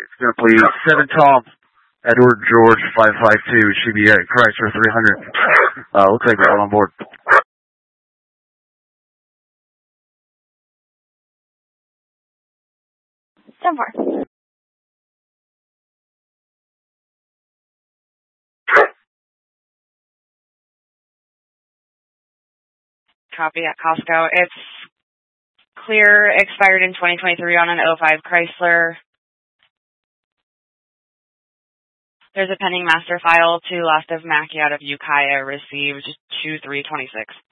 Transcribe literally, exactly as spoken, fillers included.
Simply seven Tom, Edward George five five two, should be at Chrysler three hundred. Uh, looks like we're all on board. ten four. Copy at Costco. It's clear, expired in twenty twenty-three on an oh five Chrysler. There's a pending master file to last of Mackie out of Ukiah received two three twenty-six.